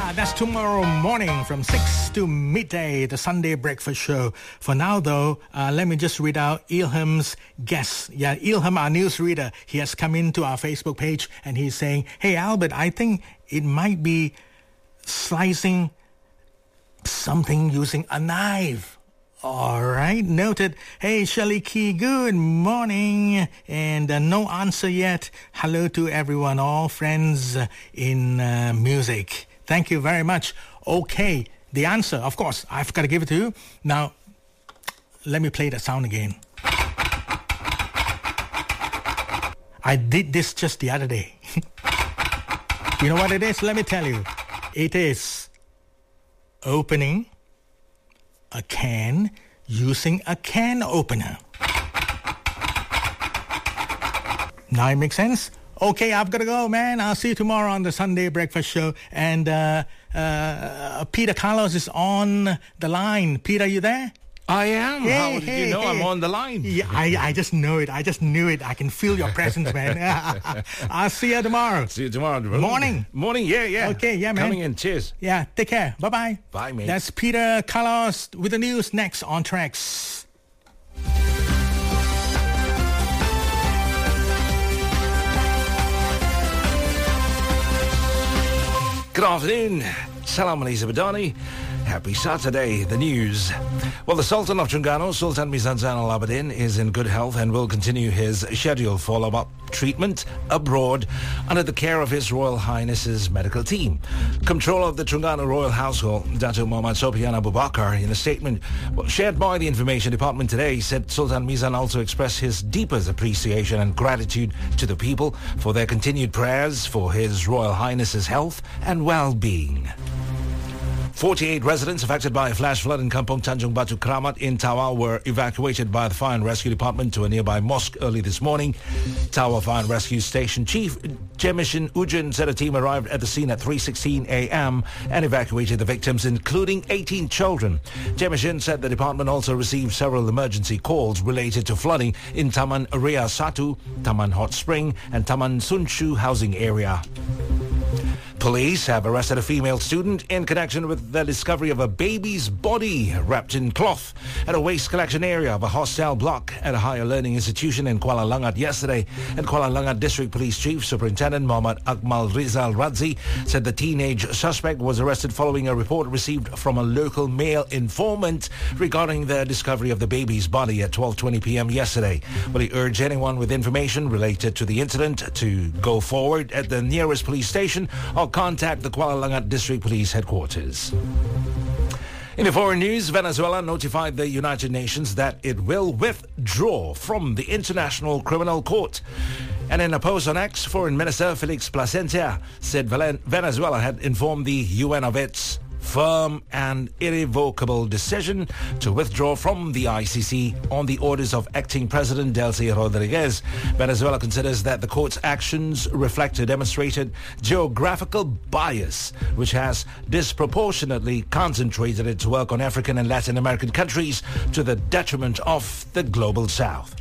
That's tomorrow morning from 6 to midday, the Sunday Breakfast Show. For now, though, let me just read out Ilham's guess. Yeah, Ilham, our newsreader, he has come into our Facebook page and he's saying, hey, Albert, I think it might be slicing something using a knife. All right, noted. Hey, Shirley Key, good morning. And no answer yet. Hello to everyone, all friends in music. Thank you very much. Okay, the answer, of course, I've got to give it to you. Now, let me play that sound again. I did this just the other day. You know what it is? Let me tell you. It is opening a can using a can opener. Now it makes sense? Okay, I've got to go, man. I'll see you tomorrow on the Sunday Breakfast Show. And Peter Carlos is on the line. Peter, you there? I am. How did you know I'm on the line? Yeah, I just know it. I just knew it. I can feel your presence, man. I'll see you tomorrow. See you tomorrow. Morning. Morning, yeah. Okay, yeah, man. Coming in, cheers. Yeah, take care. Bye-bye. Bye, mate. That's Peter Carlos with the news next on Tracks. Good afternoon. Salam alaikum Badani. Happy Saturday. The news. Well, the Sultan of Terengganu, Sultan Mizan Zainal Abidin, is in good health and will continue his scheduled follow-up treatment abroad under the care of His Royal Highness's medical team. Controller of the Terengganu Royal Household, Dato' Muhammad Sofian Abu Bakar, in a statement shared by the Information Department today, said Sultan Mizan also expressed his deepest appreciation and gratitude to the people for their continued prayers for His Royal Highness's health and well-being. 48 residents affected by a flash flood in Kampung Tanjung Batu Kramat in Tawau were evacuated by the Fire and Rescue Department to a nearby mosque early this morning. Tawau Fire and Rescue Station Chief Jemishin Ujun said a team arrived at the scene at 3:16 a.m. and evacuated the victims, including 18 children. Jemishin said the department also received several emergency calls related to flooding in Taman Area Satu, Taman Hot Spring, and Taman Sunshu housing area. Police have arrested a female student in connection with the discovery of a baby's body wrapped in cloth at a waste collection area of a hostel block at a higher learning institution in Kuala Langat yesterday. And Kuala Langat District Police Chief Superintendent Muhammad Akmal Rizal Radzi said the teenage suspect was arrested following a report received from a local male informant regarding the discovery of the baby's body at 12:20 p.m. yesterday. Well, he urged anyone with information related to the incident to go forward at the nearest police station or contact the Kuala Langat District Police Headquarters. In the foreign news, Venezuela notified the United Nations that it will withdraw from the International Criminal Court. And in a post on X, Foreign Minister Felix Plasencia said Venezuela had informed the UN of its firm and irrevocable decision to withdraw from the ICC on the orders of acting President Delcy Rodriguez. Venezuela considers that the court's actions reflect a demonstrated geographical bias, which has disproportionately concentrated its work on African and Latin American countries to the detriment of the global South.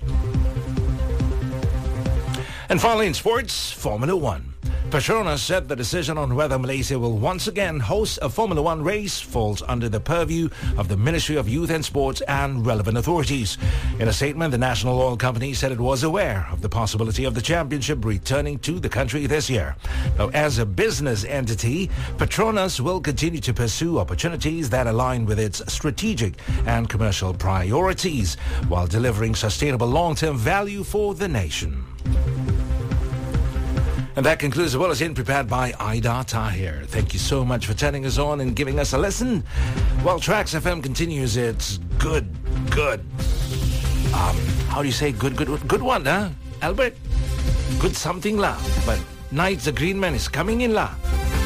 And finally in sports, Formula One. Petronas said the decision on whether Malaysia will once again host a Formula One race falls under the purview of the Ministry of Youth and Sports and relevant authorities. In a statement, the national oil company said it was aware of the possibility of the championship returning to the country this year. Now, as a business entity, Petronas will continue to pursue opportunities that align with its strategic and commercial priorities while delivering sustainable long-term value for the nation. And that concludes the bulletin prepared by Aida Tahir. Thank you so much for turning us on and giving us a listen. Well, Tracks FM continues its good, how do you say good one, huh? Albert? Good something lah. But Nights the Green Man is coming in lah.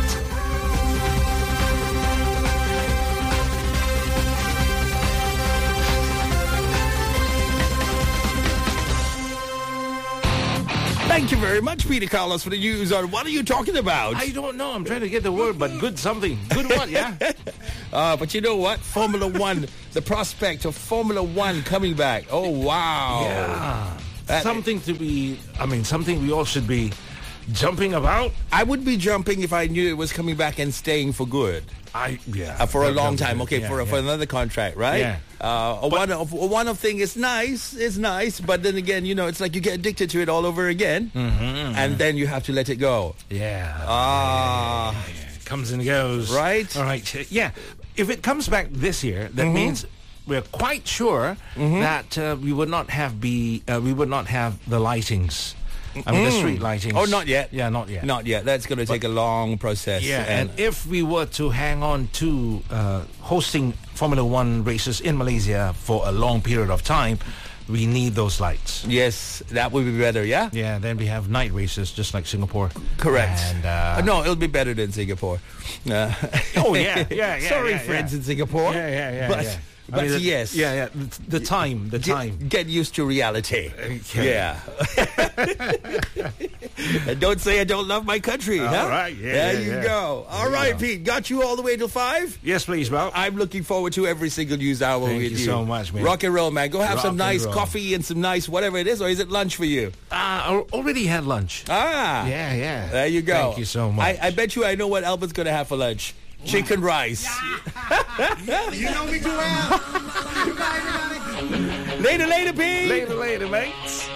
Thank you very much, Peter Carlos, for the news on what are you talking about? I don't know. I'm trying to get the word, but good something. Good one, yeah? But you know what? Formula One, the prospect of Formula One coming back. Oh, wow. Yeah. Something we all should be Jumping about? I would be jumping if I knew it was coming back and staying for good. For a long time. Okay, for another contract, right? Yeah. A one-off thing is nice, but then again, it's like you get addicted to it all over again, and then you have to let it go. Yeah. Comes and goes. Right? All right. Yeah. If it comes back this year, that means we're quite sure that we would not have the lightings. I mean, the street lightings. Oh, not yet. Yeah, not yet. Not yet. That's going to take a long process. Yeah, and if we were to hang on to hosting Formula One races in Malaysia for a long period of time, we need those lights. Yes, that would be better, yeah? Yeah, then we have night races just like Singapore. Correct. And, no, it'll be better than Singapore. Oh, yeah. Sorry, friends in Singapore. Yeah. But yes. Yeah. The time. Get used to reality. Okay. Yeah. And don't say I don't love my country, huh? All right. Yeah, there you go. All right, Pete. Got you all the way till 5? Yes, please, Bob. I'm looking forward to every single news hour with you. Thank you so much, man. Rock and roll, man. Go have some nice coffee and some nice whatever it is, or is it lunch for you? I already had lunch. Yeah. There you go. Thank you so much. I bet you I know what Albert's going to have for lunch. Chicken rice. You know me too well. Later, Pete. Later, mates.